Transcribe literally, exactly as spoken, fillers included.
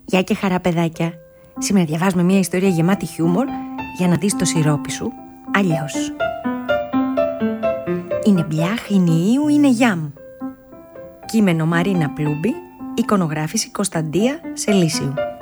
Γεια και χαρά, παιδάκια. Σήμερα διαβάζουμε μια ιστορία γεμάτη χιούμορ για να δεις το σιρόπι σου αλλιώς. Είναι μπλιάχ, είναι Ιου, είναι γιάμ. Κείμενο Μαρίνα Πλούμπη, εικονογράφηση Κωνσταντία Σελίσιου.